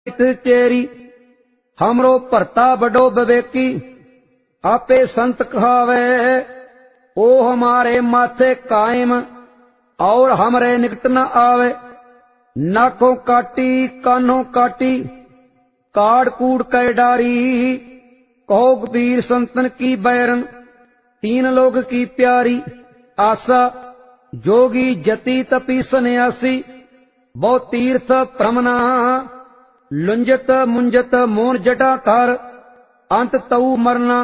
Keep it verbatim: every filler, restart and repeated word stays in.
Cherry. हमरो भरता बड़ो विवेकी, आपे संत कहावे। ओ हमारे माथे कायम, और हमरे निकट न आवे। नाकों काटी कानों काटी, काड़ कूड़ कै डारी। कहो कबीर संतन की बैरन, तीन लोग की प्यारी। आशा जोगी जति तपी सन्यासी, बहु तीर्थ भ्रमना। लुंजत मुंजत मोन जटा कर, अंत तऊ मरना।